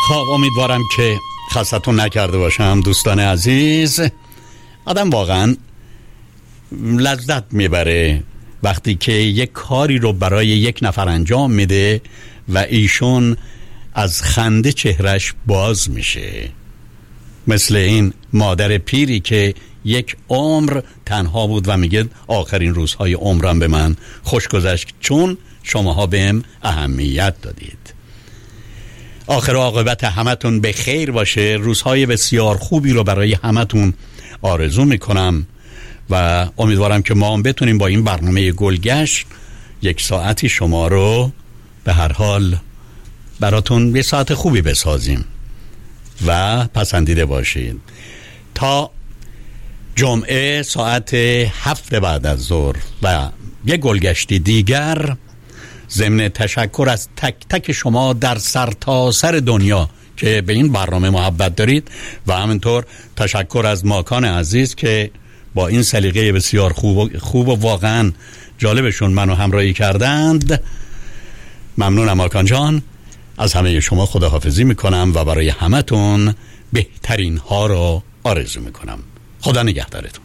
خب امیدوارم که خستتون نکرده باشم دوستان عزیز. آدم واقعا لذت میبره وقتی که یک کاری رو برای یک نفر انجام میده و ایشون از خنده چهرش باز میشه، مثل این مادر پیری که یک عمر تنها بود و میگه آخرین روزهای عمرم به من خوش گذشت چون شماها بهم اهمیت دادید. آخر عاقبت همتون به خیر باشه. روزهای بسیار خوبی رو برای همتون آرزو میکنم و امیدوارم که ما هم بتونیم با این برنامه گلگشت یک ساعتی شما رو به هر حال براتون یه ساعت خوبی بسازیم و پسندیده باشید. تا جمعه ساعت 7 بعد از ظهر و یک گلگشتی دیگر، ضمن تشکر از تک تک شما در سرتاسر دنیا که به این برنامه محبت دارید و همینطور تشکر از ماکان عزیز که با این سلیقه بسیار خوب و واقعا جالبشون منو همراهی کردند. ممنونم ماکان جان. از همه شما خداحافظی میکنم و برای همتون بهترین ها رو آرزو میکنم. خدا نگهدارتون.